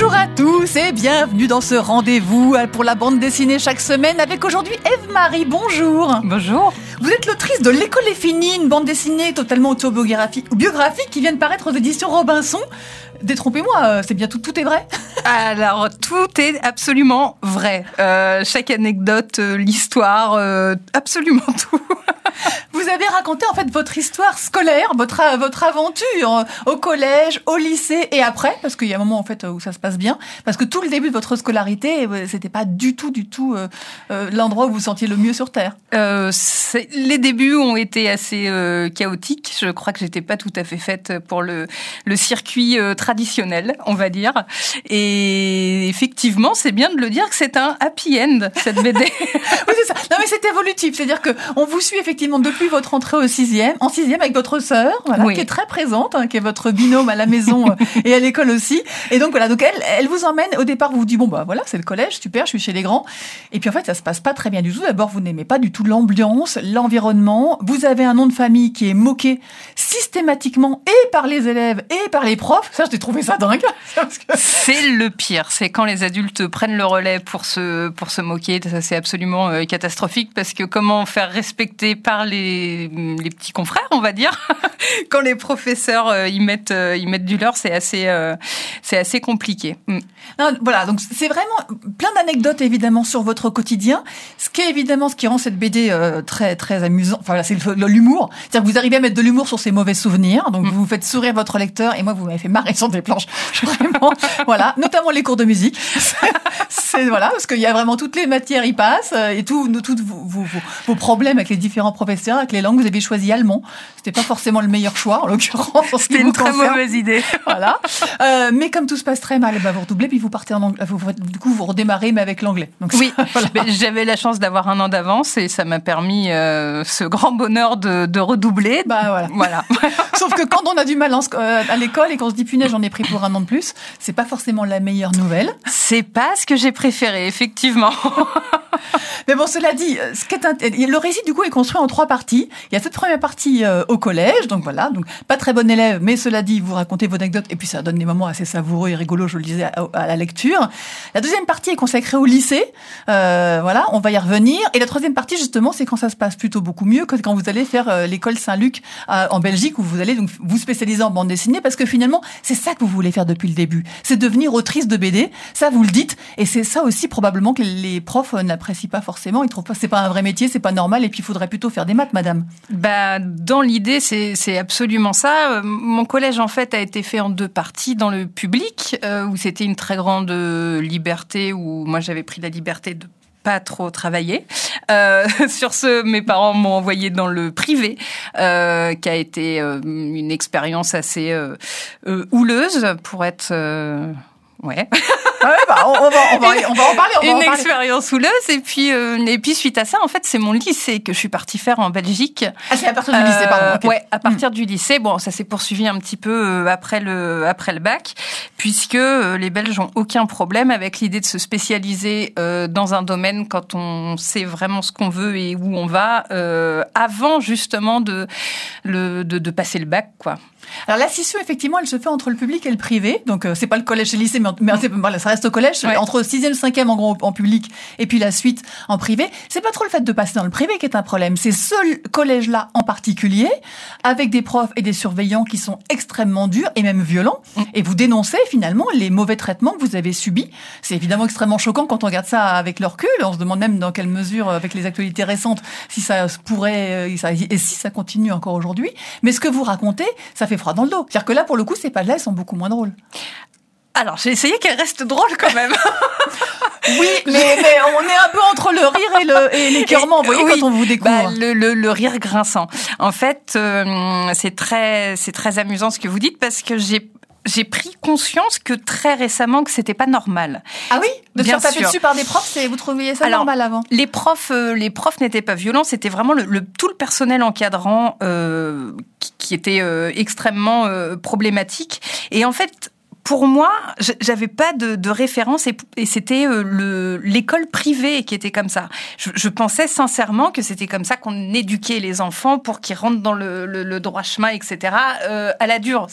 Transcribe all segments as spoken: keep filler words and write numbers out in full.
Bonjour à tous et bienvenue dans ce rendez-vous pour la bande dessinée chaque semaine avec aujourd'hui Ève-Marie. Bonjour. Bonjour. Vous êtes l'autrice de L'école est finie, une bande dessinée totalement autobiographique ou biographique qui vient de paraître aux éditions Robinson. Détrompez-moi, c'est bien tout, tout est vrai? Alors, tout est absolument vrai. Euh, chaque anecdote, euh, l'histoire, euh, absolument tout. Vous avez raconté en fait votre histoire scolaire, votre, votre aventure au collège, au lycée et après, parce qu'il y a un moment en fait où ça se passe bien, parce que tout le début de votre scolarité, c'était pas du tout, du tout euh, euh, l'endroit où vous vous sentiez le mieux sur Terre. Euh, c'est, les débuts ont été assez euh, chaotiques. Je crois que j'étais pas tout à fait faite pour le, le circuit euh, traditionnel, on va dire. Et effectivement, c'est bien de le dire que c'est un happy end, cette B D. Oui, c'est ça. Non, mais c'est évolutif. C'est-à-dire que on vous suit effectivement depuis votre entrée au sixième, en sixième avec votre sœur, voilà, oui. qui est très présente, hein, qui est votre binôme à la maison et à l'école aussi. Et donc voilà, donc elle, elle vous emmène. Au départ, vous vous dites bon bah voilà, c'est le collège, super, je suis chez les grands. Et puis en fait, ça se passe pas très bien du tout. D'abord, vous n'aimez pas du tout l'ambiance, l'environnement. Vous avez un nom de famille qui est moqué systématiquement et par les élèves et par les profs. Ça, j'ai trouvé ça dingue. Parce que... C'est le pire. C'est quand les adultes prennent le relais pour se pour se moquer. Ça, c'est absolument euh, catastrophique parce que comment faire respecter par les les petits confrères, on va dire, quand les professeurs euh, y mettent euh, y mettent du leur, c'est assez euh, c'est assez compliqué. Mm. Non, voilà, donc c'est vraiment plein d'anecdotes évidemment sur votre quotidien. Ce qui est évidemment ce qui rend cette B D euh, très très amusant. Enfin, voilà, c'est le, l'humour. C'est-à-dire que vous arrivez à mettre de l'humour sur ces mauvais souvenirs. Donc mm. vous faites sourire votre lecteur et moi vous m'avez fait marrer sur des planches. Vraiment, voilà, notamment les cours de musique. C'est, c'est voilà, parce qu'il y a vraiment toutes les matières y passent et tout, tous vos, vos, vos problèmes avec les différents professeurs, avec les langues. Vous avez choisi allemand. C'était pas forcément le meilleur choix en l'occurrence. C'était une très concerne. mauvaise idée. Voilà. Euh, mais comme tout se passe très mal, bah vous redoublez puis vous partez en anglais. Vous, du coup, vous redémarrez mais avec l'anglais. Donc oui. Voilà. J'avais la chance d'avoir un an d'avance et ça m'a permis euh, ce grand bonheur de, de redoubler. Bah voilà. Voilà. Sauf que quand on a du mal en, euh, à l'école et qu'on se dit punaise, j'en ai pris pour un an de plus, c'est pas forcément la meilleure nouvelle. C'est pas ce que j'ai préféré, effectivement. Mais bon, cela dit, ce qui est int... le récit du coup est construit en trois parties. Il y a cette première partie euh, au collège, donc voilà, donc pas très bon élève, mais cela dit, vous racontez vos anecdotes et puis ça donne des moments assez savoureux et rigolos, je le disais, à, à la lecture. La deuxième partie est consacrée au lycée, euh, voilà, on va y revenir. Et la troisième partie, justement, c'est quand ça se passe plutôt beaucoup mieux que quand vous allez faire euh, l'école Saint-Luc euh, en Belgique, où vous allez donc vous spécialiser en bande dessinée, parce que finalement, c'est ça que vous voulez faire depuis le début, c'est devenir autrice de B D. Ça, vous le dites, et c'est ça aussi probablement que les profs n'apprécient pas forcément. Ils trouvent pas, c'est pas un vrai métier, c'est pas normal, et puis il faudrait plutôt faire des maths, madame. Bah, dans l'idée, c'est, c'est absolument ça. Mon collège, en fait, a été fait en deux parties. Dans le public, euh, où c'était une très grande liberté, où moi, j'avais pris la liberté de pas trop travailler. Euh, sur ce, mes parents m'ont envoyé dans le privé, euh, qui a été euh, une expérience assez euh, euh, houleuse, pour être... Euh, ouais... Ah ouais, bah, on, on, va, on, va, on va en parler. On va Une en parler. expérience houleuse. Et puis, euh, et puis, suite à ça, en fait, c'est mon lycée que je suis partie faire en Belgique. Ah, c'est à partir du lycée, pardon. Okay. Ouais, à partir mmh. du lycée. Bon, ça s'est poursuivi un petit peu euh, après le, après le bac, puisque euh, les Belges ont aucun problème avec l'idée de se spécialiser euh, dans un domaine quand on sait vraiment ce qu'on veut et où on va, euh, avant, justement, de, le, de, de passer le bac, quoi. Alors la scission, effectivement, elle se fait entre le public et le privé. Donc euh, c'est pas le collège et le lycée, mais, mais c'est, voilà, ça reste au collège. Ouais. Entre sixième, cinquième en gros en public et puis la suite en privé. C'est pas trop le fait de passer dans le privé qui est un problème. C'est ce collège-là en particulier, avec des profs et des surveillants qui sont extrêmement durs et même violents. Mmh. Et vous dénoncez finalement les mauvais traitements que vous avez subis. C'est évidemment extrêmement choquant quand on regarde ça avec le recul. On se demande même dans quelle mesure, avec les actualités récentes, si ça pourrait, et si ça continue encore aujourd'hui. Mais ce que vous racontez, ça fait froid dans le dos. C'est-à-dire que là, pour le coup, ces pages-là, elles sont beaucoup moins drôles. Alors, j'ai essayé qu'elles restent drôles quand même. Oui, mais, mais on est un peu entre le rire et, le, et l'écœurement, vous voyez, oui, quand on vous découvre. Bah, le, le, le rire grinçant. En fait, euh, c'est très, c'est très amusant ce que vous dites parce que j'ai J'ai pris conscience que très récemment que c'était pas normal. Ah oui, de se Bien faire taper sûr. dessus par des profs, c'est, vous trouviez ça Alors, normal avant? Les profs, euh, les profs n'étaient pas violents, c'était vraiment le, le tout le personnel encadrant euh, qui, qui était euh, extrêmement euh, problématique. Et en fait, pour moi, j'avais pas de, de référence et, et c'était euh, le, l'école privée qui était comme ça. Je, je pensais sincèrement que c'était comme ça qu'on éduquait les enfants pour qu'ils rentrent dans le, le, le droit chemin, et cetera. Euh, à la dure, c'est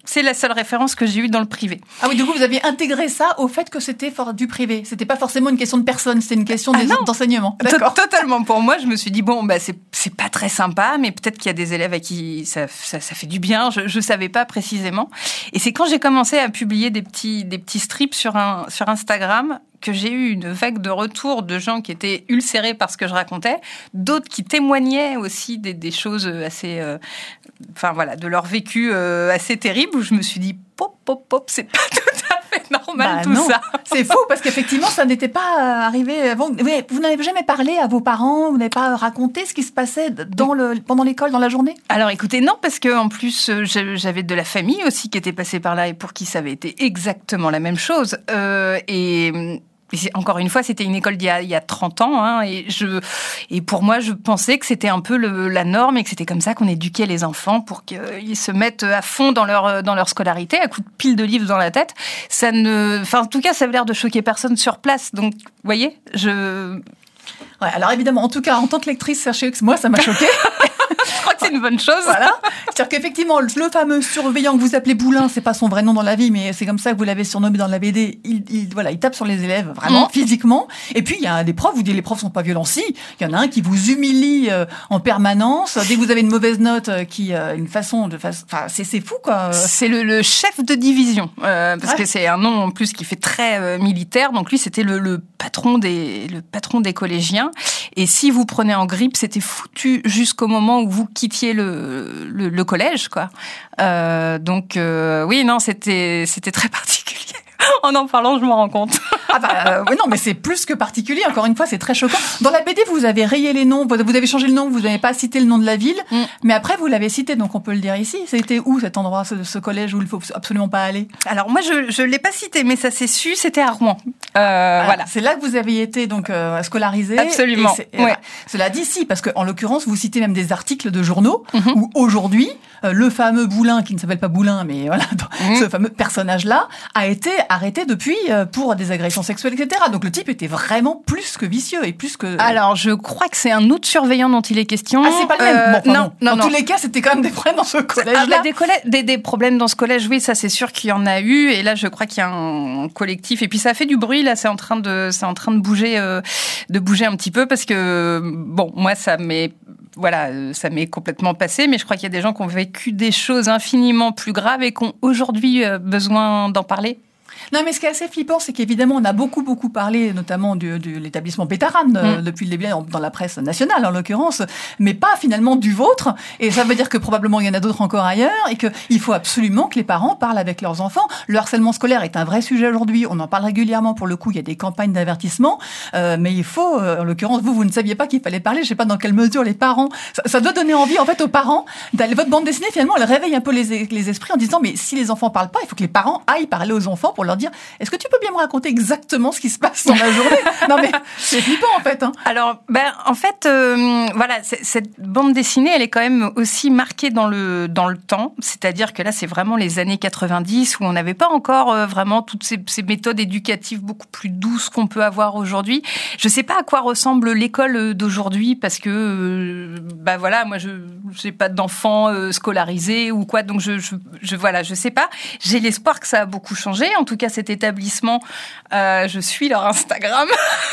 c'est la seule référence que j'ai eue dans le privé. Ah oui, du coup, vous aviez intégré ça au fait que c'était du privé. C'était pas forcément une question de personne, c'était une question ah d'enseignement. D'accord. Totalement. Pour moi, je me suis dit, bon, bah, c'est, c'est pas très sympa, mais peut-être qu'il y a des élèves à qui ça, ça, ça fait du bien. Je, je savais pas précisément. Et c'est quand j'ai commencé à publier des petits, des petits strips sur, un, sur Instagram que j'ai eu une vague de retours de gens qui étaient ulcérés par ce que je racontais, d'autres qui témoignaient aussi des, des choses assez, euh, enfin voilà, de leur vécu euh, assez terrible, où je me suis dit, pop, pop, pop, c'est pas tout à fait normal bah tout non. ça. C'est fou, parce qu'effectivement, ça n'était pas arrivé avant. Vous n'avez jamais parlé à vos parents, vous n'avez pas raconté ce qui se passait dans le, pendant l'école, dans la journée? Alors écoutez, non, parce que en plus, j'avais de la famille aussi qui était passée par là et pour qui ça avait été exactement la même chose. Euh, et... Et encore une fois, c'était une école d'il y a, il y a trente ans, hein, et, je, et pour moi, je pensais que c'était un peu le, la norme et que c'était comme ça qu'on éduquait les enfants pour qu'ils se mettent à fond dans leur, dans leur scolarité, à coups de pile de livres dans la tête. Ça ne, enfin, en tout cas, ça avait l'air de choquer personne sur place. Donc, vous voyez, je... Ouais, alors évidemment, en tout cas, en tant que lectrice, sachez que moi, ça m'a choqué. Je crois que c'est une bonne chose. Voilà. C'est-à-dire qu'effectivement, le fameux surveillant que vous appelez Boulin, c'est pas son vrai nom dans la vie, mais c'est comme ça que vous l'avez surnommé dans la B D. Il, il, voilà, il tape sur les élèves, vraiment, mmh. physiquement. Et puis, il y a des profs, vous dites les profs sont pas violents. Si, il y en a un qui vous humilie euh, en permanence. Dès que vous avez une mauvaise note, euh, qui, euh, une façon de, enfin, c'est, c'est fou, quoi. C'est le, le chef de division, euh, parce ouais. que c'est un nom en plus qui fait très euh, militaire. Donc lui, c'était le, le patron des, le patron des collégiens. Et si vous prenez en grippe, c'était foutu jusqu'au moment où vous quittiez le, le, le collège, quoi. Euh, donc, euh, oui, non, c'était, c'était très particulier. En en parlant, je m'en rends compte. Ah bah euh, oui, non, mais c'est plus que particulier. Encore une fois, c'est très choquant. Dans la B D, vous avez rayé les noms, vous avez changé le nom, vous n'avez pas cité le nom de la ville, mm. mais après vous l'avez cité, donc on peut le dire ici. C'était où cet endroit, ce, ce collège où il faut absolument pas aller? Alors moi, je je l'ai pas cité, mais ça s'est su. C'était à Rouen. Euh, ah, voilà. C'est là que vous aviez été donc euh, scolarisé. Absolument. Et et, ouais. Cela dit, si, parce que en l'occurrence, vous citez même des articles de journaux mm-hmm. où aujourd'hui, euh, le fameux Boulin, qui ne s'appelle pas Boulin, mais voilà, mm-hmm. ce fameux personnage-là, a été arrêté depuis euh, pour des agressions sexuelles, et cetera. Donc le type était vraiment plus que vicieux et plus que... Alors je crois que c'est un autre surveillant dont il est question. Ah, c'est pas le même. Euh, bon, non, non, non, dans non. tous les cas, c'était quand même des problèmes dans ce collège-là. Ah, bah, des, collèges, des, des problèmes dans ce collège, oui, ça c'est sûr qu'il y en a eu. Et là, je crois qu'il y a un collectif. Et puis ça fait du bruit. Là, c'est en train de, c'est en train de bouger, euh, de bouger un petit peu parce que bon, moi, ça m'est Voilà, ça m'est complètement passé, mais je crois qu'il y a des gens qui ont vécu des choses infiniment plus graves et qui ont aujourd'hui besoin d'en parler. Non, mais ce qui est assez flippant, c'est qu'évidemment, on a beaucoup, beaucoup parlé, notamment de, de l'établissement Pétarame, mmh. depuis le début, dans la presse nationale, en l'occurrence, mais pas finalement du vôtre. Et ça veut dire que probablement il y en a d'autres encore ailleurs, et qu'il faut absolument que les parents parlent avec leurs enfants. Le harcèlement scolaire est un vrai sujet aujourd'hui. On en parle régulièrement. Pour le coup, il y a des campagnes d'avertissement, euh, mais il faut, euh, en l'occurrence, vous, vous ne saviez pas qu'il fallait parler. Je sais pas dans quelle mesure les parents. Ça, ça doit donner envie, en fait, aux parents d'aller. Votre bande dessinée, finalement, elle réveille un peu les, les esprits en disant, mais si les enfants parlent pas, il faut que les parents aillent parler aux enfants pour leur dire, est-ce que tu peux bien me raconter exactement ce qui se passe dans la journée? Non mais c'est flippant en fait. Hein. Alors, ben en fait, euh, voilà, cette bande dessinée, elle est quand même aussi marquée dans le dans le temps. C'est-à-dire que là, c'est vraiment les années quatre-vingt-dix où on n'avait pas encore euh, vraiment toutes ces, ces méthodes éducatives beaucoup plus douces qu'on peut avoir aujourd'hui. Je sais pas à quoi ressemble l'école d'aujourd'hui parce que, euh, ben voilà, moi je j'ai pas d'enfants euh, scolarisés ou quoi, donc je, je je voilà, je sais pas. J'ai l'espoir que ça a beaucoup changé. En tout cas, cet établissement, euh, je suis leur Instagram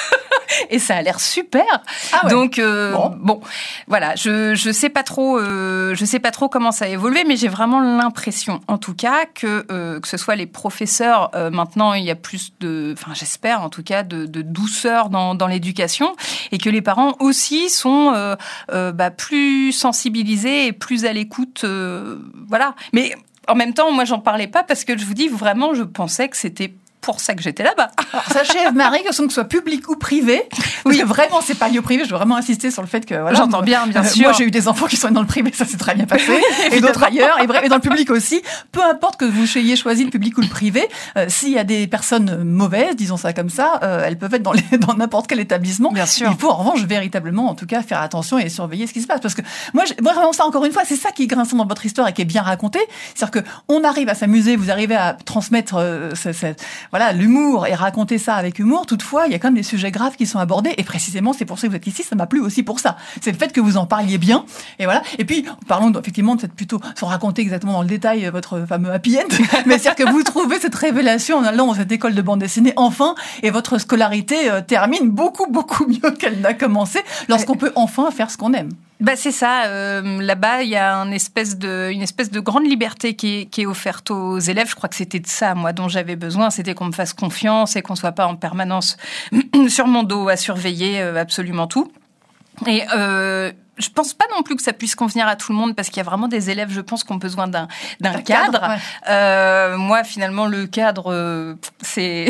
et ça a l'air super. Ah ouais. Donc euh, bon. bon, voilà, je je sais pas trop, euh, je sais pas trop comment ça a évolué, mais j'ai vraiment l'impression, en tout cas, que euh, que ce soit les professeurs, euh, maintenant il y a plus de, enfin j'espère en tout cas de, de douceur dans dans l'éducation et que les parents aussi sont euh, euh, bah, plus sensibilisés et plus à l'écoute, euh, voilà. Mais en même temps, moi, j'en parlais pas parce que je vous dis vraiment, je pensais que c'était pour ça que j'étais là-bas. Alors, sachez, Eve-Marie, que ce soit public ou privé, parce oui. que vraiment, c'est pas lié au privé, je veux vraiment insister sur le fait que... Voilà, j'entends bien, bien euh, sûr. Moi, j'ai eu des enfants qui sont dans le privé, ça s'est très bien passé, et d'autres ailleurs, et bref, et dans le public aussi. Peu importe que vous ayez choisi le public ou le privé, euh, s'il y a des personnes mauvaises, disons ça comme ça, euh, elles peuvent être dans, les, dans n'importe quel établissement. Bien sûr. Il faut en revanche véritablement, en tout cas, faire attention et surveiller ce qui se passe. Parce que moi, moi vraiment, ça, encore une fois, c'est ça qui est grinçant dans votre histoire et qui est bien raconté. C'est-à-dire qu'on arrive à s'amuser, vous arrivez à transmettre euh, ce, ce, voilà, l'humour et raconter ça avec humour. Toutefois, il y a quand même des sujets graves qui sont abordés et précisément, c'est pour ça que vous êtes ici. Ça m'a plu aussi pour ça. C'est le fait que vous en parliez bien. Et voilà. Et puis, parlons effectivement de cette plutôt, sans raconter exactement dans le détail votre fameux happy end, mais c'est-à-dire que vous trouvez cette révélation en allant dans cette école de bande dessinée enfin, et votre scolarité euh, termine beaucoup, beaucoup mieux qu'elle n'a commencé lorsqu'on peut enfin faire ce qu'on aime. Bah c'est ça. Euh, là-bas, il y a une espèce de, une espèce de grande liberté qui est, qui est offerte aux élèves. Je crois que c'était de ça, moi, dont j'avais besoin. C'était qu'on me fasse confiance et qu'on soit pas en permanence sur mon dos à surveiller euh, absolument tout. Et euh, je pense pas non plus que ça puisse convenir à tout le monde parce qu'il y a vraiment des élèves, je pense, qui ont besoin d'un, d'un cadre. cadre ouais. euh, moi, finalement, le cadre, euh, c'est...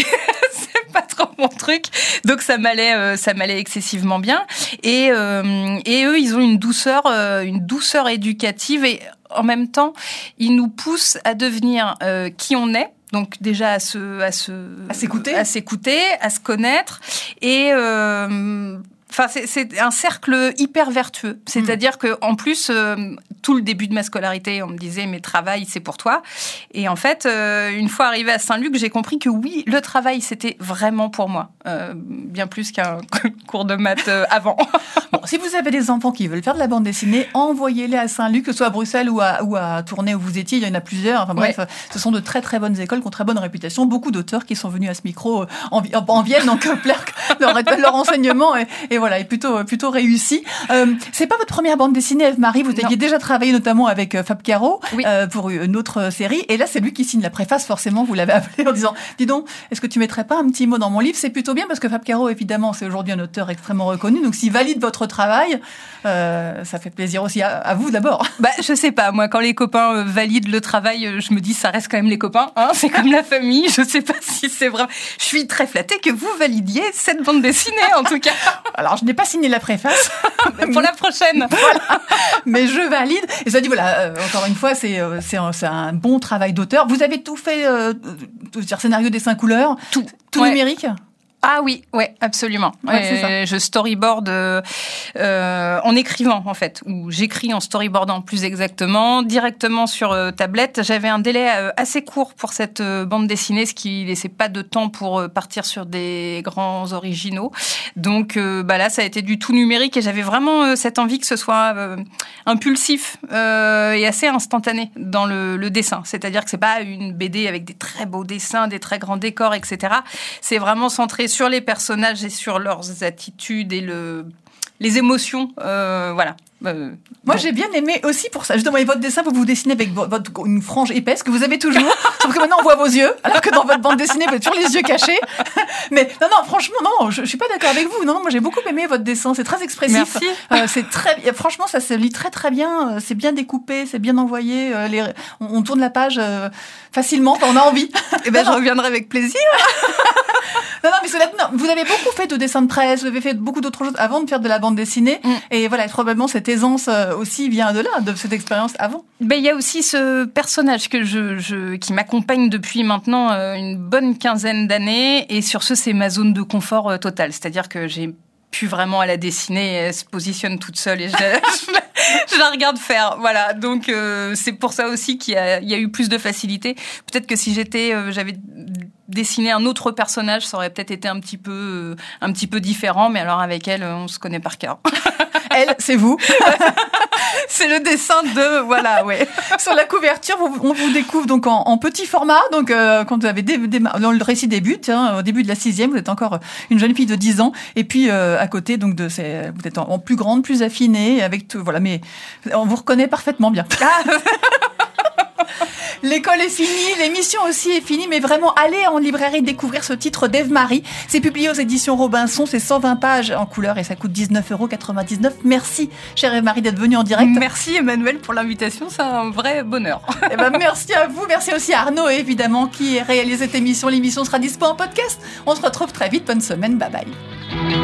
pas trop mon truc, donc ça m'allait, euh, ça m'allait excessivement bien. Et euh, et eux, ils ont une douceur, euh, une douceur éducative et en même temps, ils nous poussent à devenir euh, qui on est. Donc déjà à se, à se, à s'écouter, à s'écouter, à se connaître et euh, Enfin, c'est, c'est un cercle hyper vertueux. C'est-à-dire que, en plus, euh, tout le début de ma scolarité, on me disait, mais travail, c'est pour toi. Et en fait, euh, une fois arrivée à Saint-Luc, j'ai compris que oui, le travail, c'était vraiment pour moi. Euh, bien plus qu'un cours de maths euh, avant. Bon, si vous avez des enfants qui veulent faire de la bande dessinée, envoyez-les à Saint-Luc, que ce soit à Bruxelles ou à, ou à Tournai où vous étiez. Il y en a plusieurs. Enfin bref, ouais. Ce sont de très très bonnes écoles qui ont très bonne réputation. Beaucoup d'auteurs qui sont venus à ce micro en, en Vienne, donc leur, leur enseignement est, est voilà, est plutôt plutôt réussi. Euh, c'est pas votre première bande dessinée, Eve-Marie. Vous aviez déjà travaillé notamment avec Fab Caro oui. euh, pour une autre série. Et là, c'est lui qui signe la préface. Forcément, vous l'avez appelé en disant, dis donc, est-ce que tu mettrais pas un petit mot dans mon livre? C'est plutôt bien parce que Fab Caro, évidemment, c'est aujourd'hui un auteur extrêmement reconnu. Donc, s'il valide votre travail, euh, ça fait plaisir aussi à, à vous d'abord. Bah, je sais pas. Moi, quand les copains valident le travail, je me dis, ça reste quand même les copains. Hein, c'est comme la famille. Je sais pas si c'est vrai. Je suis très flattée que vous validiez cette bande dessinée, en tout cas. Alors, je n'ai pas signé la préface. Pour la prochaine. Voilà. Mais je valide. Et ça dit, voilà, euh, encore une fois, c'est, euh, c'est, un, c'est un bon travail d'auteur. Vous avez tout fait, euh, c'est-à-dire scénario, dessin, couleur, tout, tout ouais. numérique? Ah oui, ouais, absolument. Ouais, c'est ça. Je storyboard euh, euh, en écrivant, en fait, ou j'écris en storyboardant plus exactement, directement sur euh, tablette. J'avais un délai euh, assez court pour cette euh, bande dessinée, ce qui laissait pas de temps pour euh, partir sur des grands originaux. Donc euh, bah là, ça a été du tout numérique et j'avais vraiment euh, cette envie que ce soit euh, impulsif euh, et assez instantané dans le, le dessin. C'est-à-dire que c'est pas une B D avec des très beaux dessins, des très grands décors, et cetera. C'est vraiment centré sur les personnages et sur leurs attitudes et le, les émotions, euh, voilà. Euh, Moi, bon. j'ai bien aimé aussi pour ça. Justement, et votre dessin, vous vous dessinez avec votre, une frange épaisse que vous avez toujours. Sauf que maintenant, on voit vos yeux, alors que dans votre bande dessinée, vous avez toujours les yeux cachés. Mais non, non, franchement, non, je, je suis pas d'accord avec vous. Non, non, moi, j'ai beaucoup aimé votre dessin. C'est très expressif. Merci. Euh, c'est très, franchement, ça se lit très, très bien. C'est bien découpé, c'est bien envoyé. Euh, les, on, on tourne la page euh, facilement. Enfin, on a envie. Eh ben, je reviendrai avec plaisir. Non, non, mais cela, non, vous avez beaucoup fait de dessins de presse, vous avez fait beaucoup d'autres choses avant de faire de la bande dessinée. Mm. Et voilà, probablement cette aisance aussi vient de là, de cette expérience avant. Ben, il y a aussi ce personnage que je, je, qui m'accompagne depuis maintenant une bonne quinzaine d'années. Et sur ce, c'est ma zone de confort totale. C'est-à-dire que j'ai pu vraiment à la dessiner, elle se positionne toute seule et je, je, je la regarde faire. Voilà, donc euh, c'est pour ça aussi qu'il y a, il y a eu plus de facilité. Peut-être que si j'étais, euh, j'avais dessiné un autre personnage, ça aurait peut-être été un petit peu, euh, un petit peu différent. Mais alors avec elle, on se connaît par cœur. Elle, c'est vous. C'est le dessin de, voilà, ouais. Sur la couverture, vous, on vous découvre donc en, en petit format. Donc, euh, quand vous avez dé, dé, dans le récit débute, hein, au début de la sixième, vous êtes encore une jeune fille de dix ans. Et puis, euh, à côté, donc, de ces, vous êtes en, en plus grande, plus affinée, avec tout, voilà, mais on vous reconnaît parfaitement bien. L'école est finie, l'émission aussi est finie, mais vraiment, allez en librairie découvrir ce titre d'Eve-Marie. C'est publié aux éditions Robinson, c'est cent vingt pages en couleur et ça coûte dix-neuf euros quatre-vingt-dix-neuf. Merci, chère Eve-Marie, d'être venue en direct. Merci Emmanuel pour l'invitation, c'est un vrai bonheur. Eh ben, merci à vous, merci aussi à Arnaud, évidemment, qui réalise cette émission. L'émission sera dispo en podcast. On se retrouve très vite, bonne semaine, bye bye.